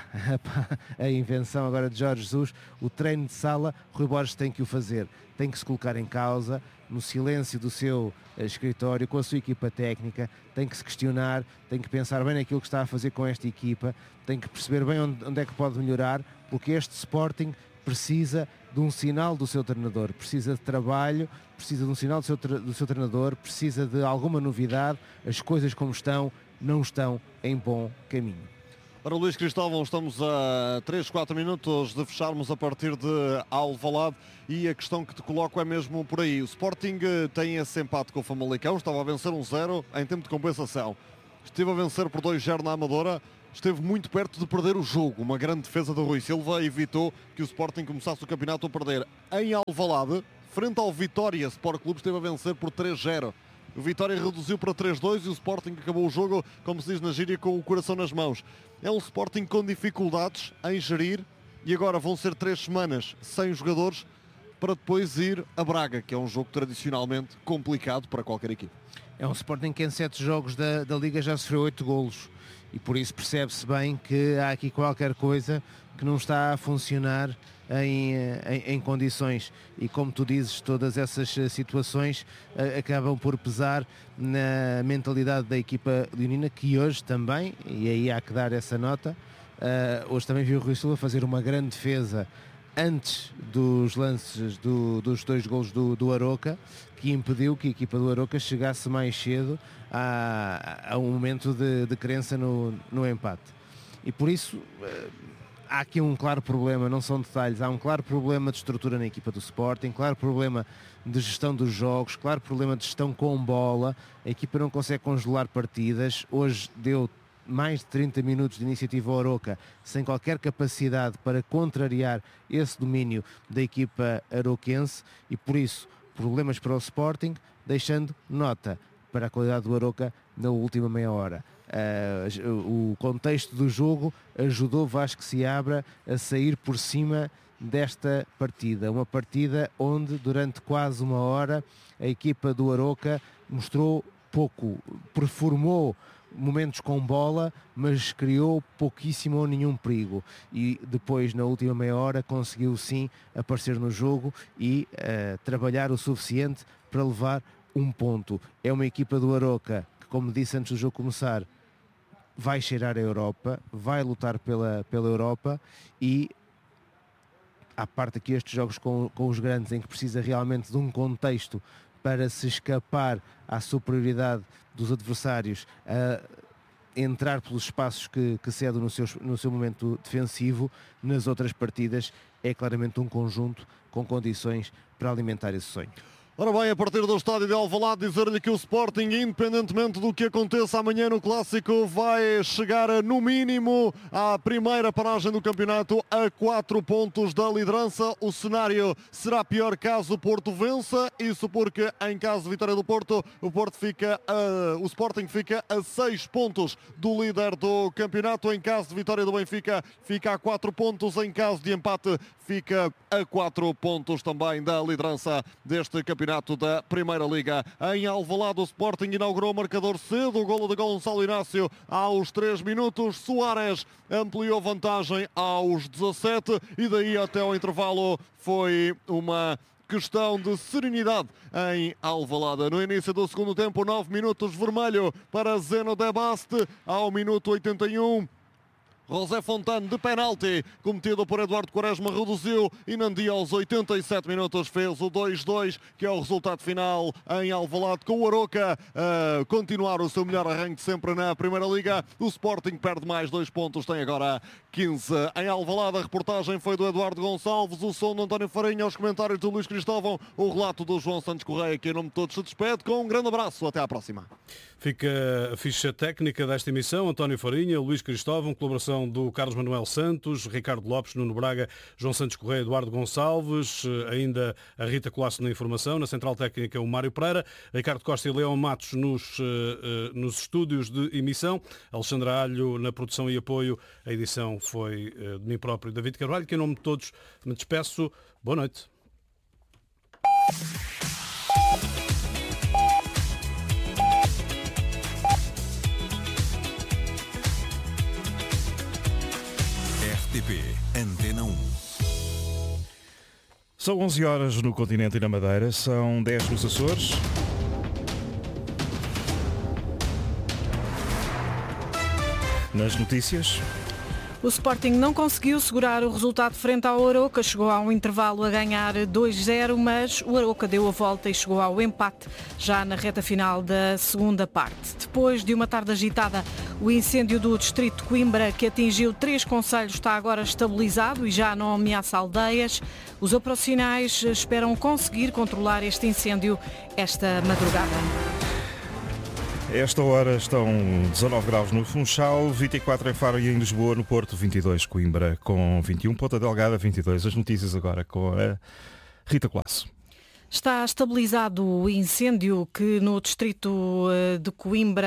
A invenção agora de Jorge Jesus, o treino de sala, Rui Borges tem que o fazer, tem que se colocar em causa, no silêncio do seu escritório, com a sua equipa técnica, tem que se questionar, tem que pensar bem naquilo que está a fazer com esta equipa, tem que perceber bem onde, onde é que pode melhorar, porque este Sporting precisa de um sinal do seu treinador, precisa de trabalho, precisa de um sinal do seu, do seu treinador, precisa de alguma novidade. As coisas como estão, não estão em bom caminho. Para o Luís Cristóvão, estamos a três, quatro minutos de fecharmos a partir de Alvalade, e a questão que te coloco é mesmo por aí. O Sporting tem esse empate com o Famalicão, estava a vencer um zero em tempo de compensação. Esteve a vencer por dois zero na Amadora, esteve muito perto de perder o jogo. Uma grande defesa do Rui Silva evitou que o Sporting começasse o campeonato a perder. Em Alvalade, frente ao Vitória Sport Clube, esteve a vencer por três zero. O Vitória reduziu para três dois e o Sporting acabou o jogo, como se diz na gíria, com o coração nas mãos. É um Sporting com dificuldades em gerir, e agora vão ser três semanas sem jogadores para depois ir a Braga, que é um jogo tradicionalmente complicado para qualquer equipe. É um Sporting que em sete jogos da, da Liga já sofreu oito golos, e por isso percebe-se bem que há aqui qualquer coisa que não está a funcionar Em, em, em condições, e como tu dizes, todas essas situações uh, acabam por pesar na mentalidade da equipa leonina, que hoje também, e aí há que dar essa nota, uh, hoje também viu o Rui Silva fazer uma grande defesa antes dos lances do, dos dois golos do, do Aroca, que impediu que a equipa do Aroca chegasse mais cedo a, a um momento de, de crença no, no empate. E por isso uh, há aqui um claro problema, não são detalhes, há um claro problema de estrutura na equipa do Sporting, claro problema de gestão dos jogos, claro problema de gestão com bola. A equipa não consegue congelar partidas. Hoje deu mais de trinta minutos de iniciativa ao Aroca sem qualquer capacidade para contrariar esse domínio da equipa aroquense, e por isso problemas para o Sporting, deixando nota para a qualidade do Aroca na última meia hora. Uh, o contexto do jogo ajudou Vasco Seabra a sair por cima desta partida, uma partida onde durante quase uma hora a equipa do Aroca mostrou pouco, performou momentos com bola, mas criou pouquíssimo ou nenhum perigo, e depois na última meia hora conseguiu sim aparecer no jogo e uh, trabalhar o suficiente para levar um ponto. É uma equipa do Aroca que, como disse antes do jogo começar, vai cheirar a Europa, vai lutar pela, pela Europa, e à parte aqui estes jogos com, com os grandes, em que precisa realmente de um contexto para se escapar à superioridade dos adversários, a entrar pelos espaços que, que cede no seu, no seu momento defensivo. Nas outras partidas é claramente um conjunto com condições para alimentar esse sonho. Ora bem, a partir do estádio de Alvalade, dizer-lhe que o Sporting, independentemente do que aconteça amanhã no Clássico, vai chegar no mínimo à primeira paragem do campeonato, a quatro pontos da liderança. O cenário será pior caso o Porto vença, isso porque em caso de vitória do Porto, o, Porto fica a, o Sporting fica a seis pontos do líder do campeonato. Em caso de vitória do Benfica, fica a quatro pontos. Em caso de empate, fica a quatro pontos também da liderança deste campeonato da Primeira Liga. Em Alvalade, o Sporting inaugurou o marcador cedo, o golo de Gonçalo Inácio aos três minutos. Soares ampliou vantagem aos dezassete, e daí até ao intervalo foi uma questão de serenidade em Alvalade. No início do segundo tempo, nove minutos, vermelho para Zeno de Baste. Ao minuto oitenta e um, José Fontano de penalti, cometido por Eduardo Quaresma, reduziu e Nandi aos oitenta e sete minutos fez o dois a dois, que é o resultado final em Alvalade, com o Aroca a continuar o seu melhor arranque sempre na Primeira Liga. O Sporting perde mais dois pontos, tem agora quinze em Alvalade. A reportagem foi do Eduardo Gonçalves, o som do António Farinha, os comentários do Luís Cristóvão, o relato do João Santos Correia, que em nome de todos se despede com um grande abraço. Até à próxima. Fica a ficha técnica desta emissão: António Farinha, Luís Cristóvão, colaboração do Carlos Manuel Santos, Ricardo Lopes, Nuno Braga, João Santos Correia, Eduardo Gonçalves, ainda a Rita Colasso na informação, na central técnica o Mário Pereira, Ricardo Costa e Leão Matos nos, nos estúdios de emissão, Alexandra Alho na produção e apoio. A edição foi de mim próprio, David Carvalho, que em nome de todos me despeço. Boa noite. R T P Antena um. São onze horas no continente e na Madeira, são dez nos Açores. Nas notícias. O Sporting não conseguiu segurar o resultado frente ao Aroca, chegou ao intervalo a ganhar dois a zero, mas o Aroca deu a volta e chegou ao empate já na reta final da segunda parte. Depois de uma tarde agitada, o incêndio do distrito de Coimbra, que atingiu três concelhos, está agora estabilizado e já não ameaça aldeias. Os operacionais esperam conseguir controlar este incêndio esta madrugada. A esta hora estão dezanove graus no Funchal, vinte e quatro em Faro e em Lisboa, no Porto vinte e dois, Coimbra com vinte e um, Ponta Delgada vinte e dois. As notícias agora com a Rita Colasso. Está estabilizado o incêndio que no distrito de Coimbra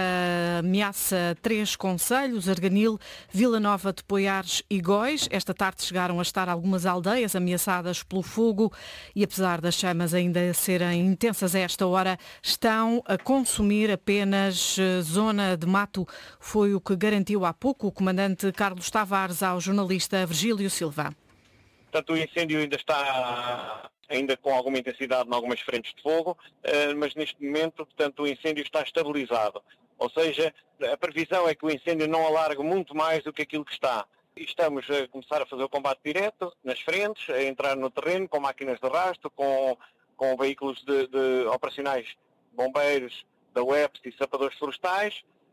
ameaça três concelhos, Arganil, Vila Nova de Poiares e Góis. Esta tarde chegaram a estar algumas aldeias ameaçadas pelo fogo e, apesar das chamas ainda serem intensas a esta hora, estão a consumir apenas zona de mato. Foi o que garantiu há pouco o comandante Carlos Tavares ao jornalista Virgílio Silva. Portanto, o incêndio ainda está ainda com alguma intensidade em algumas frentes de fogo, mas neste momento, portanto, o incêndio está estabilizado. Ou seja, a previsão é que o incêndio não alargue muito mais do que aquilo que está. Estamos a começar a fazer o combate direto nas frentes, a entrar no terreno com máquinas de rastro, com, com veículos de, de operacionais, bombeiros, da U E P S e sapadores florestais,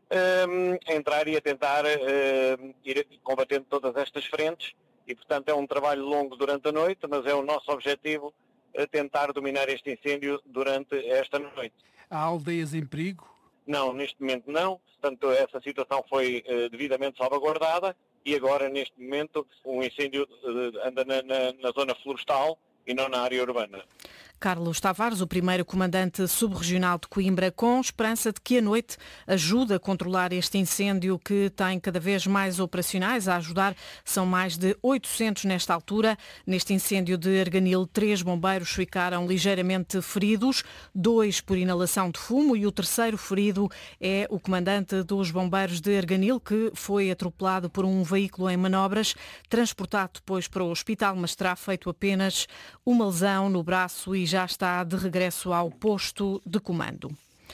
um, a entrar e a tentar uh, ir combatendo todas estas frentes. E, portanto, é um trabalho longo durante a noite, mas é o nosso objetivo tentar dominar este incêndio durante esta noite. Há aldeias em perigo? Não, neste momento não. Portanto, essa situação foi uh, devidamente salvaguardada e agora, neste momento, o incêndio uh, anda na, na, na zona florestal e não na área urbana. Carlos Tavares, o primeiro comandante subregional de Coimbra, com esperança de que a noite ajude a controlar este incêndio que tem cada vez mais operacionais a ajudar. São mais de oitocentos nesta altura. Neste incêndio de Arganil, três bombeiros ficaram ligeiramente feridos, dois por inalação de fumo e o terceiro ferido é o comandante dos bombeiros de Arganil, que foi atropelado por um veículo em manobras, transportado depois para o hospital, mas terá feito apenas uma lesão no braço e já está de regresso ao posto de comando.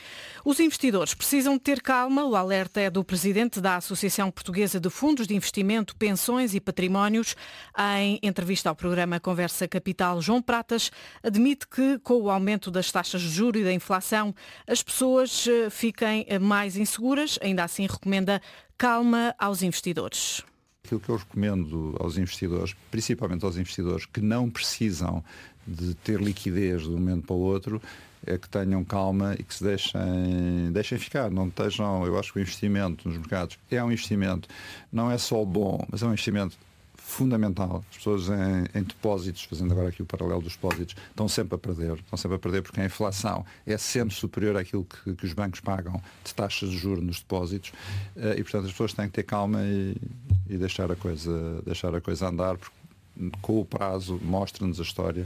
Os investidores precisam de ter calma. O alerta é do presidente da Associação Portuguesa de Fundos de Investimento, Pensões e Patrimónios. Em entrevista ao programa Conversa Capital, João Pratas admite que, com o aumento das taxas de juros e da inflação, as pessoas fiquem mais inseguras. Ainda assim, recomenda calma aos investidores. Aquilo que eu recomendo aos investidores, principalmente aos investidores que não precisam de ter liquidez de um momento para o outro, é que tenham calma e que se deixem, deixem ficar. Não estejam, eu acho que o investimento nos mercados é um investimento, não é só bom, mas é um investimento fundamental. As pessoas em, em depósitos, fazendo agora aqui o paralelo dos depósitos, estão sempre a perder. Estão sempre a perder porque a inflação é sempre superior àquilo que, que os bancos pagam de taxas de juros nos depósitos e, portanto, as pessoas têm que ter calma e, e deixar, a coisa, deixar a coisa andar, porque com o prazo mostra-nos a história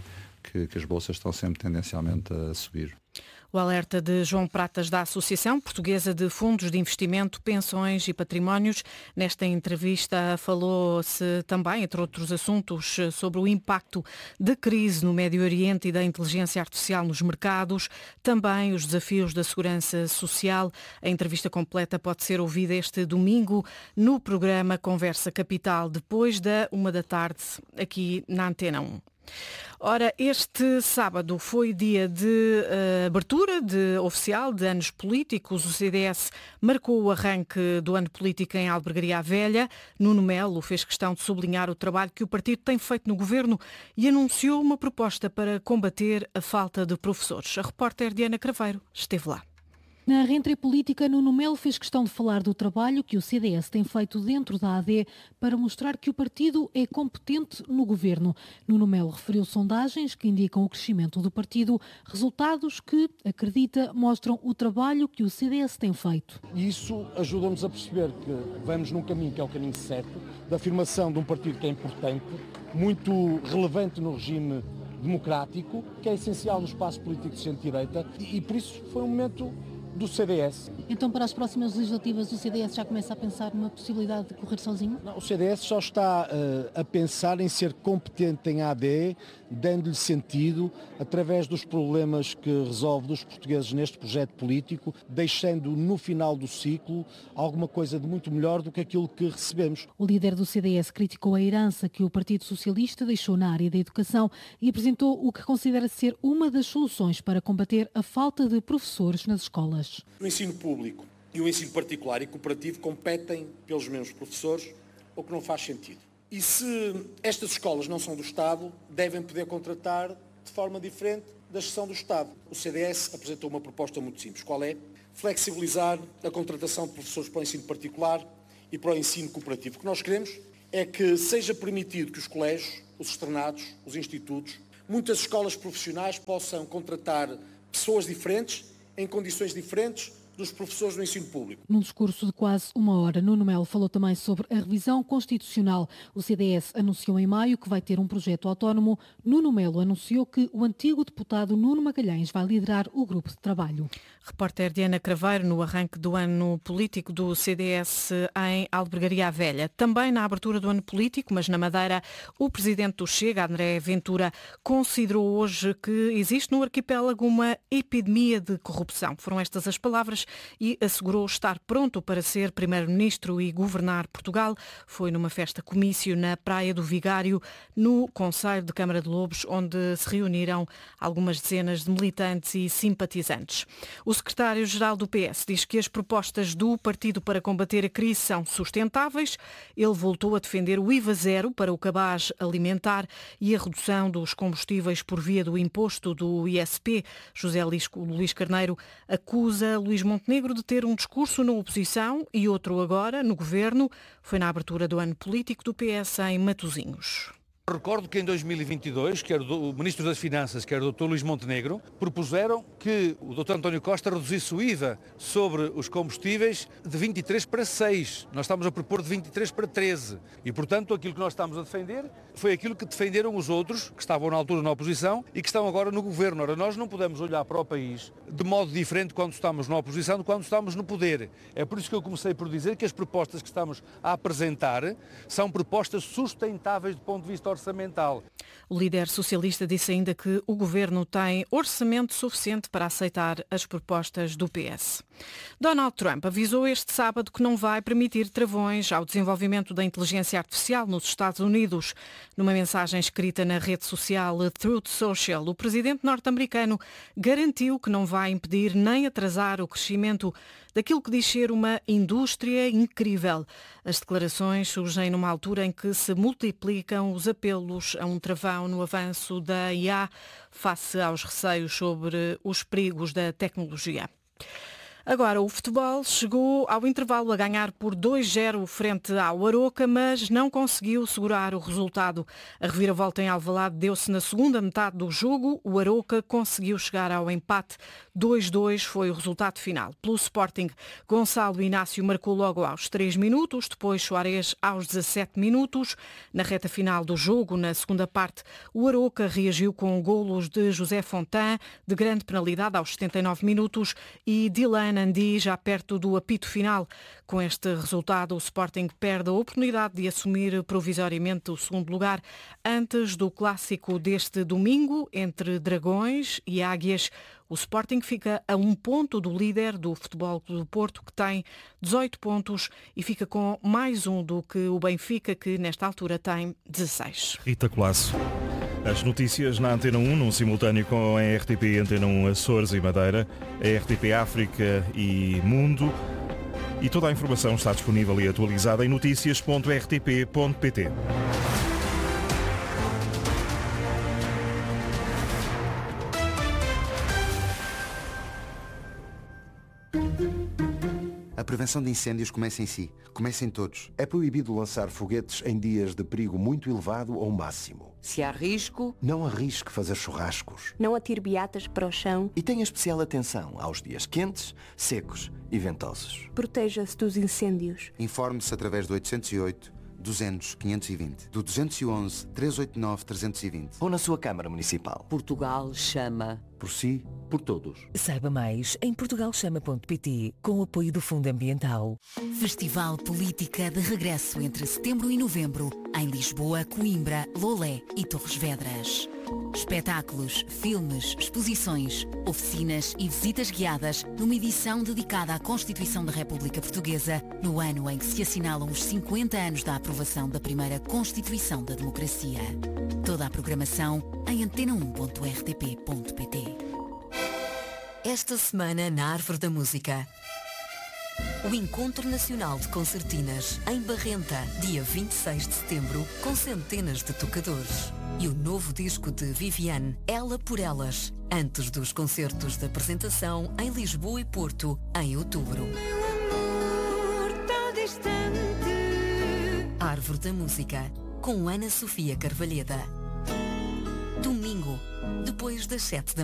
que, que as bolsas estão sempre tendencialmente a subir. O alerta de João Pratas da Associação Portuguesa de Fundos de Investimento, Pensões e Patrimónios. Nesta entrevista falou-se também, entre outros assuntos, sobre o impacto da crise no Médio Oriente e da inteligência artificial nos mercados, também os desafios da segurança social. A entrevista completa pode ser ouvida este domingo no programa Conversa Capital, depois da uma da tarde, aqui na Antena um. Ora, este sábado foi dia de uh, abertura de, oficial de anos políticos. O C D S marcou o arranque do ano político em Albergaria à Velha. Nuno Melo fez questão de sublinhar o trabalho que o partido tem feito no governo e anunciou uma proposta para combater a falta de professores. A repórter Diana Craveiro esteve lá. Na rentrée política, Nuno Melo fez questão de falar do trabalho que o C D S tem feito dentro da A D para mostrar que o partido é competente no governo. Nuno Melo referiu sondagens que indicam o crescimento do partido, resultados que, acredita, mostram o trabalho que o C D S tem feito. E isso ajuda-nos a perceber que vamos num caminho que é o caminho certo, da afirmação de um partido que é importante, muito relevante no regime democrático, que é essencial no espaço político de centro-direita, e, e por isso foi um momento do C D S. Então, para as próximas legislativas, o C D S já começa a pensar numa possibilidade de correr sozinho? Não, o C D S só está uh, a pensar em ser competente em A D, dando-lhe sentido, através dos problemas que resolve dos portugueses neste projeto político, deixando no final do ciclo alguma coisa de muito melhor do que aquilo que recebemos. O líder do C D S criticou a herança que o Partido Socialista deixou na área da educação e apresentou o que considera ser uma das soluções para combater a falta de professores nas escolas. O ensino público e o ensino particular e cooperativo competem pelos mesmos professores, o que não faz sentido. E se estas escolas não são do Estado, devem poder contratar de forma diferente da gestão do Estado. O C D S apresentou uma proposta muito simples. Qual é? Flexibilizar a contratação de professores para o ensino particular e para o ensino cooperativo. O que nós queremos é que seja permitido que os colégios, os externados, os institutos, muitas escolas profissionais possam contratar pessoas diferentes, em condições diferentes dos professores do ensino público. Num discurso de quase uma hora, Nuno Melo falou também sobre a revisão constitucional. O C D S anunciou em maio que vai ter um projeto autónomo. Nuno Melo anunciou que o antigo deputado Nuno Magalhães vai liderar o grupo de trabalho. Repórter Diana Craveiro no arranque do ano político do C D S em Albergaria à Velha. Também na abertura do ano político, mas na Madeira, o presidente do Chega, André Ventura, considerou hoje que existe no arquipélago uma epidemia de corrupção. Foram estas as palavras e assegurou estar pronto para ser primeiro-ministro e governar Portugal. Foi numa festa comício na Praia do Vigário, no Conselho de Câmara de Lobos, onde se reuniram algumas dezenas de militantes e simpatizantes. O secretário-geral do P S diz que as propostas do partido para combater a crise são sustentáveis. Ele voltou a defender o I V A zero para o cabaz alimentar e a redução dos combustíveis por via do imposto do I S P. José Luís Carneiro acusa Luís Montenegro de ter um discurso na oposição e outro agora no governo. Foi na abertura do ano político do P S em Matosinhos. Recordo que em dois mil e vinte e dois, quer o Ministro das Finanças, quer o doutor Luís Montenegro, propuseram que o doutor António Costa reduzisse o I V A sobre os combustíveis de vinte e três para seis. Nós estamos a propor de vinte e três para treze. E, portanto, aquilo que nós estamos a defender foi aquilo que defenderam os outros, que estavam na altura na oposição e que estão agora no governo. Ora, nós não podemos olhar para o país de modo diferente quando estamos na oposição de quando estamos no poder. É por isso que eu comecei por dizer que as propostas que estamos a apresentar são propostas sustentáveis do ponto de vista orçamental. O líder socialista disse ainda que o governo tem orçamento suficiente para aceitar as propostas do P S. Donald Trump avisou este sábado que não vai permitir travões ao desenvolvimento da inteligência artificial nos Estados Unidos. Numa mensagem escrita na rede social Truth Social, o presidente norte-americano garantiu que não vai impedir nem atrasar o crescimento daquilo que diz ser uma indústria incrível. As declarações surgem numa altura em que se multiplicam os apelos a um travão no avanço da I A face aos receios sobre os perigos da tecnologia. Agora, o futebol chegou ao intervalo a ganhar por dois zero frente ao Aroca, mas não conseguiu segurar o resultado. A reviravolta em Alvalade deu-se na segunda metade do jogo. O Aroca conseguiu chegar ao empate. dois a dois foi o resultado final. Pelo Sporting, Gonçalo Inácio marcou logo aos três minutos, depois Soares aos dezassete minutos. Na reta final do jogo, na segunda parte, o Aroca reagiu com golos de José Fontan, de grande penalidade aos setenta e nove minutos, e Dylan Andi já perto do apito final. Com este resultado, o Sporting perde a oportunidade de assumir provisoriamente o segundo lugar antes do clássico deste domingo entre Dragões e Águias. O Sporting fica a um ponto do líder do Futebol Clube do Porto, que tem dezoito pontos, e fica com mais um do que o Benfica, que nesta altura tem dezasseis. Rita Colasso. As notícias na Antena um, num simultâneo com a R T P Antena um Açores e Madeira, a R T P África e Mundo. E toda a informação está disponível e atualizada em notícias ponto r t p ponto p t. A prevenção de incêndios começa em si. Começa em todos. É proibido lançar foguetes em dias de perigo muito elevado ou máximo. Se há risco, não arrisque fazer churrascos. Não atire beatas para o chão. E tenha especial atenção aos dias quentes, secos e ventosos. Proteja-se dos incêndios. Informe-se através do oitocentos e oito, duzentos, quinhentos e vinte, do duzentos e onze, trezentos e oitenta e nove, trezentos e vinte ou na sua Câmara Municipal. Portugal chama. Por si, por todos. Saiba mais em portugal chama ponto p t, com o apoio do Fundo Ambiental. Festival Política de regresso entre setembro e novembro, em Lisboa, Coimbra, Lolé e Torres Vedras. Espetáculos, filmes, exposições, oficinas e visitas guiadas numa edição dedicada à Constituição da República Portuguesa, no ano em que se assinalam os cinquenta anos da aprovação da primeira Constituição da Democracia. Toda a programação em antena um ponto r t p ponto p t. Esta semana na Árvore da Música, o Encontro Nacional de Concertinas em Barrenta, dia vinte e seis de setembro, com centenas de tocadores. E o novo disco de Viviane, Ela por Elas, antes dos concertos de apresentação em Lisboa e Porto, em outubro. Árvore da Música, com Ana Sofia Carvalheda. Domingo, depois das sete da